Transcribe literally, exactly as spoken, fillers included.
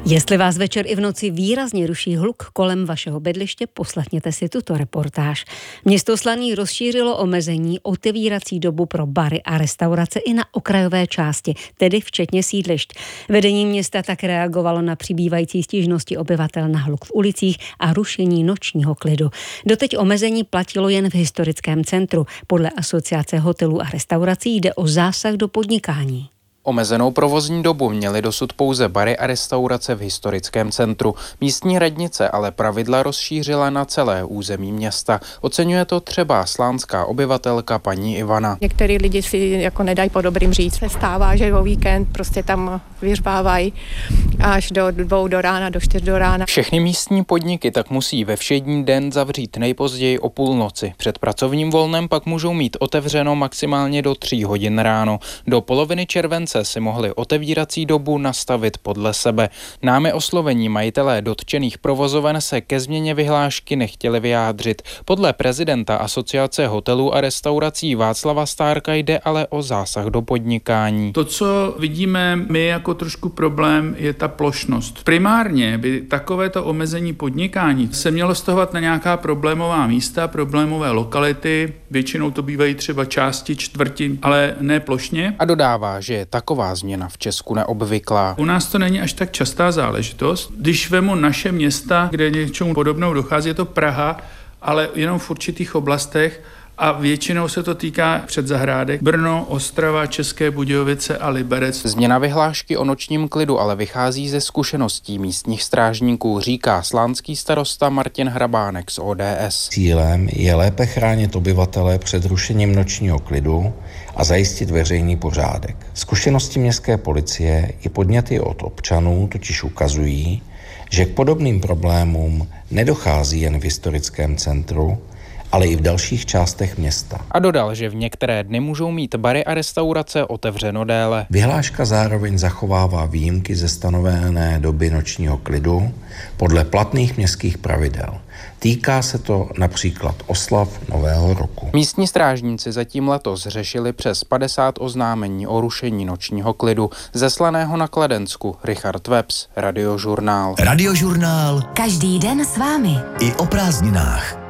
Jestli vás večer i v noci výrazně ruší hluk kolem vašeho bydliště, poslechněte si tuto reportáž. Město Slaný rozšířilo omezení otevírací dobu pro bary a restaurace i na okrajové části, tedy včetně sídlišť. Vedení města tak reagovalo na přibývající stížnosti obyvatel na hluk v ulicích a rušení nočního klidu. Doteď omezení platilo jen v historickém centru. Podle Asociace hotelů a restaurací jde o zásah do podnikání. Omezenou provozní dobu měly dosud pouze bary a restaurace v historickém centru. Místní radnice ale pravidla rozšířila na celé území města. Oceňuje to třeba slánská obyvatelka paní Ivana. Některý lidi si jako nedají po dobrým říct. Se stává, že o víkend prostě tam vyřbávají až do dvou do rána, do čtyř do rána. Všechny místní podniky tak musí ve všední den zavřít nejpozději o půlnoci. Před pracovním volnem pak můžou mít otevřeno maximálně do tří hodin ráno. Do poloviny července si mohli otevírací dobu nastavit podle sebe. Námi oslovení majitelé dotčených provozoven se ke změně vyhlášky nechtěli vyjádřit. Podle prezidenta Asociace hotelů a restaurací Václava Stárka jde ale o zásah do podnikání. To, co vidíme my jako trošku problém, je ta plošnost. Primárně by takovéto omezení podnikání se mělo stahovat na nějaká problémová místa, problémové lokality, většinou to bývají třeba části, čtvrti, ale ne plošně. A dodává, že je taková změna v Česku neobvyklá. U nás to není až tak častá záležitost. Když vemu naše města, kde něčemu podobnou dochází, je to Praha, ale jenom v určitých oblastech a většinou se to týká předzahrádek. Brno, Ostrava, České Budějovice a Liberec. Změna vyhlášky o nočním klidu ale vychází ze zkušeností místních strážníků, říká slánský starosta Martin Hrabánek z O D S. Cílem je lépe chránit obyvatele před rušením nočního klidu a zajistit veřejný pořádek. Zkušenosti městské policie i podněty od občanů totiž ukazují, že k podobným problémům nedochází jen v historickém centru, ale i v dalších částech města. A dodal, že v některé dny můžou mít bary a restaurace otevřeno déle. Vyhláška zároveň zachovává výjimky ze stanovené doby nočního klidu podle platných městských pravidel. Týká se to například oslav Nového roku. Místní strážníci zatím letos řešili přes padesát oznámení o rušení nočního klidu. Ze Slaného na Kladensku Richard Webs, Radiožurnál. Radiožurnál. Každý den s vámi. I o prázdninách.